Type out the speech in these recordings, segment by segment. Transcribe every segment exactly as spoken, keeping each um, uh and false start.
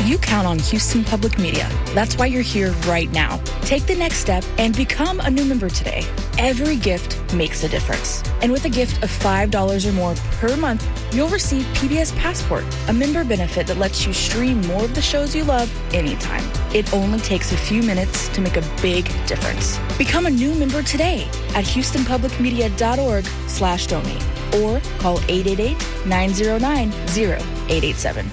You count on Houston Public Media. That's why you're here right now. Take the next step and become a new member today. Every gift makes a difference. And with a gift of five dollars or more per month, you'll receive P B S Passport, a member benefit that lets you stream more of the shows you love anytime. It only takes a few minutes to make a big difference. Become a new member today at houstonpublicmedia.org slash donate or call eight eight eight, nine zero nine, zero eight eight seven.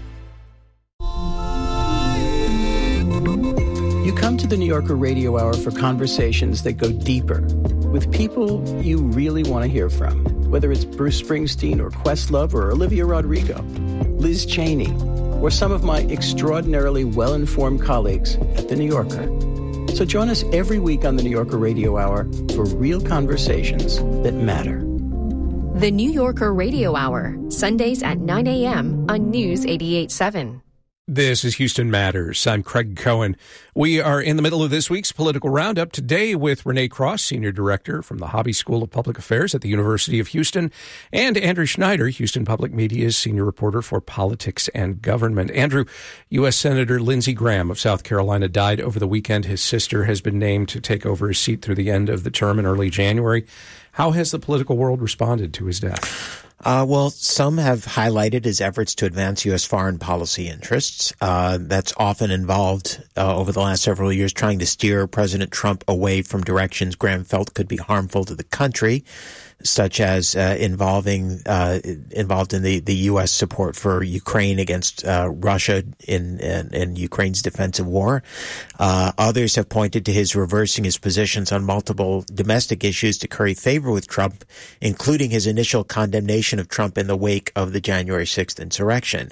You come to the New Yorker Radio Hour for conversations that go deeper with people you really want to hear from, whether it's Bruce Springsteen or Questlove or Olivia Rodrigo, Liz Cheney, or some of my extraordinarily well-informed colleagues at the New Yorker. So join us every week on the New Yorker Radio Hour for real conversations that matter. The New Yorker Radio Hour, Sundays at nine a.m. on News eighty-eight point seven. This is Houston Matters. I'm Craig Cohen. We are in the middle of this week's political roundup today with Renee Cross, Senior Director from the Hobby School of Public Affairs at the University of Houston, and Andrew Schneider, Houston Public Media's Senior Reporter for Politics and Government. Andrew, U S. Senator Lindsey Graham of South Carolina died over the weekend. His sister has been named to take over his seat through the end of the term in early January. How has the political world responded to his death? Uh, well, some have highlighted his efforts to advance U S foreign policy interests. Uh, that's often involved uh, over the last several years trying to steer President Trump away from directions Graham felt could be harmful to the country, such as uh, involving uh, involved in the, the U S support for Ukraine against uh, Russia in, in, in Ukraine's defensive war. Uh, others have pointed to his reversing his positions on multiple domestic issues to curry favor with Trump, including his initial condemnation of Trump in the wake of the January sixth insurrection.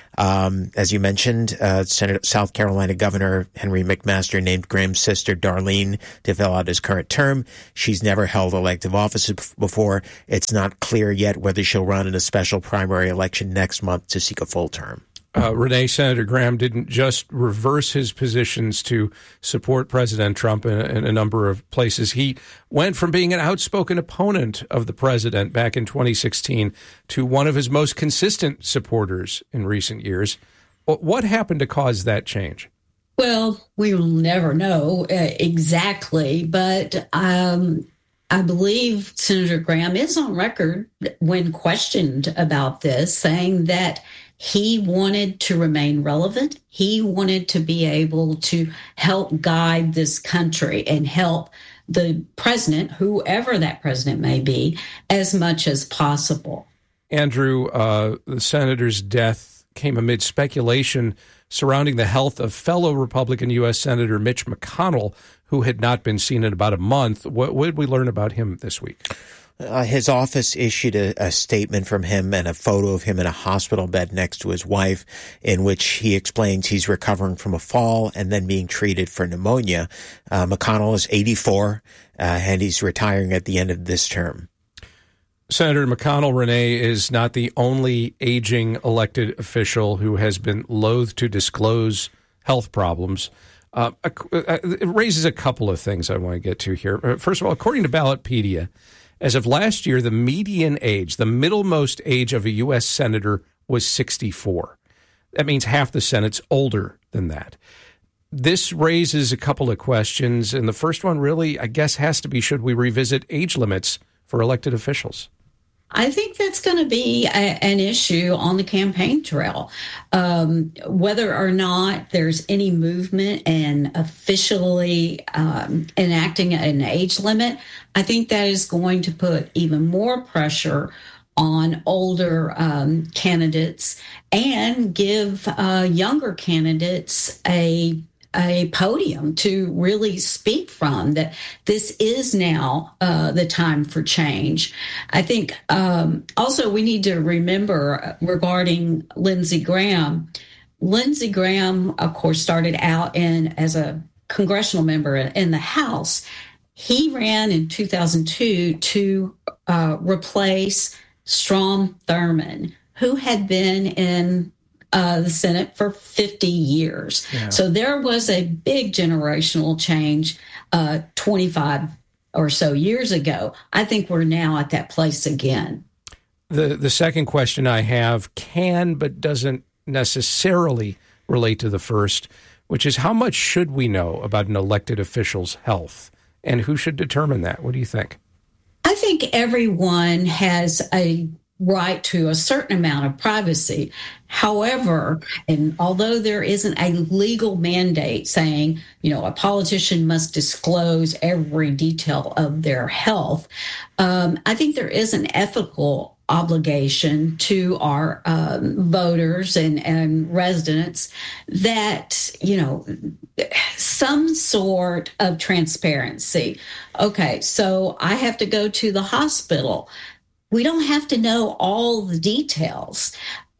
Um, as you mentioned, uh, Senator, South Carolina Governor Henry McMaster named Graham's sister Darlene to fill out his current term. She's never held elective office before. It's not clear yet whether she'll run in a special primary election next month to seek a full term. Uh, Renee, Senator Graham didn't just reverse his positions to support President Trump in, in a number of places. He went from being an outspoken opponent of the president back in twenty sixteen to one of his most consistent supporters in recent years. What happened to cause that change? Well, we will never know uh, exactly, but um, I believe Senator Graham is on record when questioned about this, saying that he wanted to remain relevant. He wanted to be able to help guide this country and help the president, whoever that president may be, as much as possible. Andrew, uh, the senator's death came amid speculation surrounding the health of fellow Republican U S. Senator Mitch McConnell, who had not been seen in about a month. What, what did we learn about him this week? Uh, his office issued a, a statement from him and a photo of him in a hospital bed next to his wife, in which he explains he's recovering from a fall and then being treated for pneumonia. Uh, McConnell is eighty-four, uh, and he's retiring at the end of this term. Senator McConnell, Renee, is not the only aging elected official who has been loath to disclose health problems. Uh, it raises a couple of things I want to get to here. First of all, according to Ballotpedia, as of last year, the median age, the middlemost age of a U S senator was sixty-four. That means half the Senate's older than that. This raises a couple of questions, and the first one really, I guess, has to be, should we revisit age limits for elected officials? I think that's going to be a, an issue on the campaign trail. Um, whether or not there's any movement in officially um, enacting an age limit, I think that is going to put even more pressure on older um, candidates and give uh, younger candidates a a podium to really speak from, that this is now uh, the time for change. I think um, also we need to remember regarding Lindsey Graham, Lindsey Graham, of course, started out in as a congressional member in the House. He ran in two thousand two to uh, replace Strom Thurmond, who had been in Uh, the Senate for fifty years. Yeah. So there was a big generational change uh, twenty-five or so years ago. I think we're now at that place again. The the second question I have can but doesn't necessarily relate to the first, which is how much should we know about an elected official's health, and who should determine that? What do you think? I think everyone has a right to a certain amount of privacy. However, and although there isn't a legal mandate saying, you know, a politician must disclose every detail of their health, um, I think there is an ethical obligation to our um, voters and, and residents that, you know, some sort of transparency. Okay, so I have to go to the hospital. We don't have to know all the details.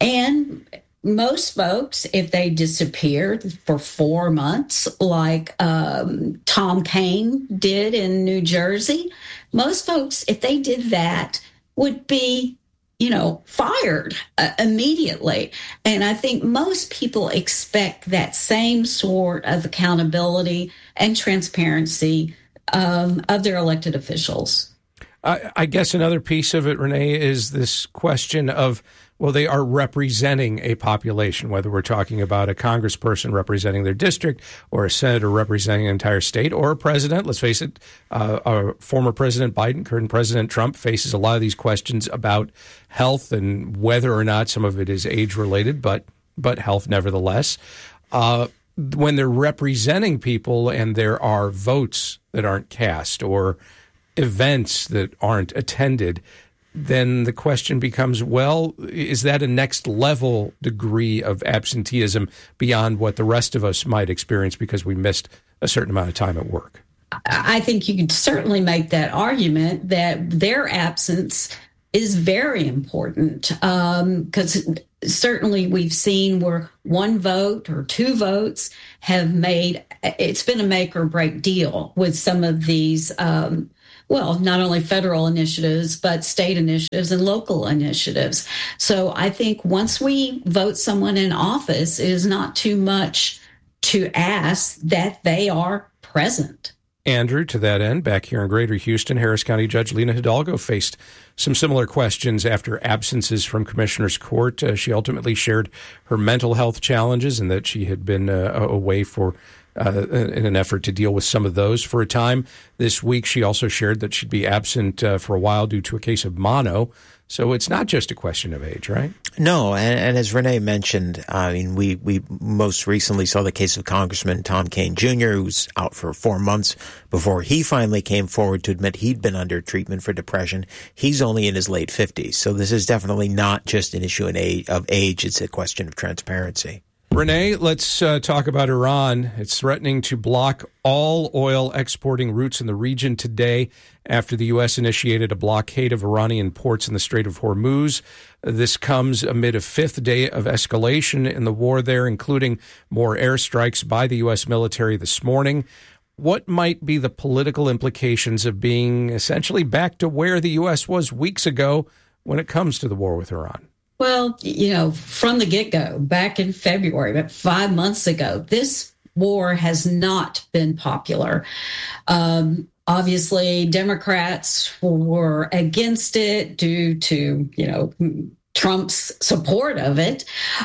And most folks, if they disappeared for four months, like um, Tom Kean did in New Jersey, most folks, if they did that, would be, you know, fired uh, immediately. And I think most people expect that same sort of accountability and transparency um, of their elected officials. I, I guess another piece of it, Renee, is this question of, well, they are representing a population, whether we're talking about a congressperson representing their district or a senator representing an entire state or a president. Let's face it, uh, our former President Biden, current President Trump faces a lot of these questions about health and whether or not some of it is age-related, but but health nevertheless. Uh, when they're representing people and there are votes that aren't cast or events that aren't attended, then the question becomes, well, is that a next level degree of absenteeism beyond what the rest of us might experience because we missed a certain amount of time at work? I think you could certainly make that argument that their absence is very important, because um, certainly we've seen where one vote or two votes have made, it's been a make or break deal with some of these um well, not only federal initiatives, but state initiatives and local initiatives. So I think once we vote someone in office, it is not too much to ask that they are present. Andrew, to that end, back here in Greater Houston, Harris County Judge Lina Hidalgo faced some similar questions after absences from Commissioner's Court. Uh, she ultimately shared her mental health challenges and that she had been uh, away for Uh, in an effort to deal with some of those for a time. This week, she also shared that she'd be absent uh, for a while due to a case of mono. So it's not just a question of age, right? No, and, and as Renee mentioned, I mean, we, we most recently saw the case of Congressman Tom Kean Junior, who's out for four months before he finally came forward to admit he'd been under treatment for depression. He's only in his late fifties. So this is definitely not just an issue of age. It's a question of transparency. Renee, let's uh, talk about Iran. It's threatening to block all oil exporting routes in the region today after the U S initiated a blockade of Iranian ports in the Strait of Hormuz. This comes amid a fifth day of escalation in the war there, including more airstrikes by the U S military this morning. What might be the political implications of being essentially back to where the U S was weeks ago when it comes to the war with Iran? Well, you know, from the get-go, back in February, about five months ago, this war has not been popular. Um, obviously, Democrats were against it due to, you know, Trump's support of it.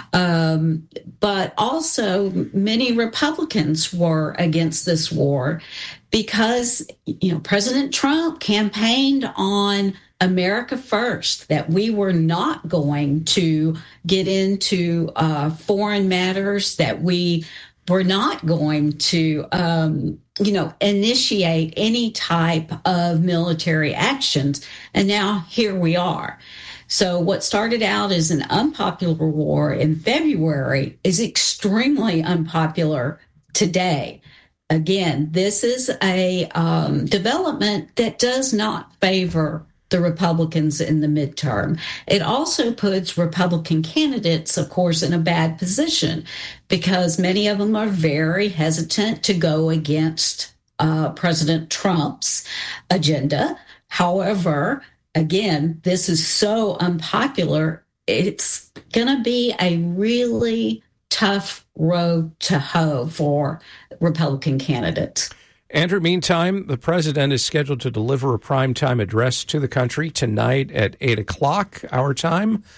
Um, but also many Republicans were against this war because, you know, President Trump campaigned on America first, that we were not going to get into uh, foreign matters, that we were not going to, um, you know, initiate any type of military actions. And now here we are. So what started out as an unpopular war in February is extremely unpopular today. Again, this is a um, development that does not favor the Republicans in the midterm. It also puts Republican candidates, of course, in a bad position because many of them are very hesitant to go against uh, President Trump's agenda. However, again, this is so unpopular, it's going to be a really tough road to hoe for Republican candidates. Andrew, meantime, the president is scheduled to deliver a primetime address to the country tonight at eight o'clock our time.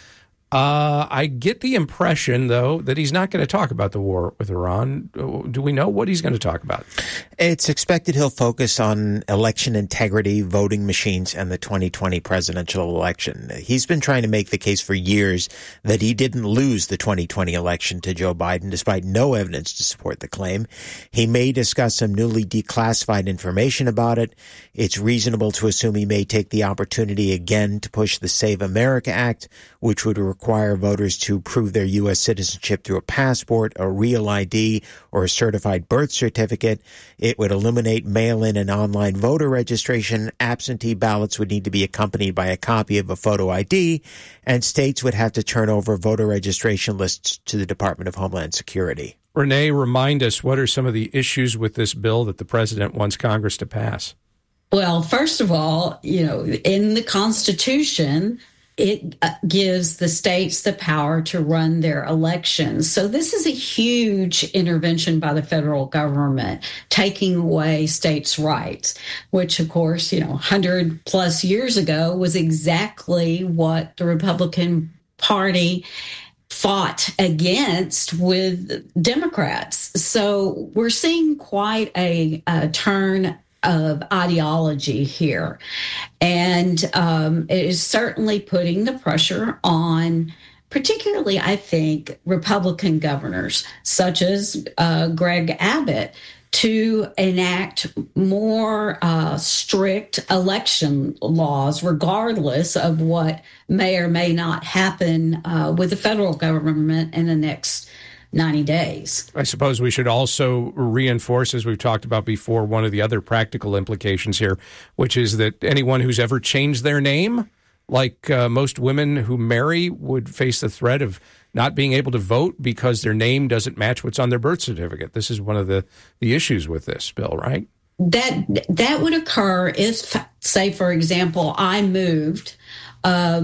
Uh, I get the impression, though, that he's not going to talk about the war with Iran. Do we know what he's going to talk about? It's expected he'll focus on election integrity, voting machines, and the twenty twenty presidential election. He's been trying to make the case for years that he didn't lose the twenty twenty election to Joe Biden, despite no evidence to support the claim. He may discuss some newly declassified information about it. It's reasonable to assume he may take the opportunity again to push the Save America Act, which would require voters to prove their U S citizenship through a passport, a real I D, or a certified birth certificate. It would eliminate mail-in and online voter registration. Absentee ballots would need to be accompanied by a copy of a photo I D, and states would have to turn over voter registration lists to the Department of Homeland Security. Renee, remind us, what are some of the issues with this bill that the president wants Congress to pass? Well, first of all, you know, in the Constitution, it gives the states the power to run their elections. So this is a huge intervention by the federal government, taking away states' rights, which, of course, you know, one hundred plus years ago was exactly what the Republican Party fought against with Democrats. So we're seeing quite a, a turn of ideology here. And um, it is certainly putting the pressure on, particularly, I think, Republican governors, such as uh, Greg Abbott, to enact more uh, strict election laws, regardless of what may or may not happen uh, with the federal government in the next ninety days. I suppose we should also reinforce, as we've talked about before, one of the other practical implications here, which is that anyone who's ever changed their name, like uh, most women who marry, would face the threat of not being able to vote because their name doesn't match what's on their birth certificate. This is one of the, the issues with this bill, right? That that would occur if, say, for example, I moved uh,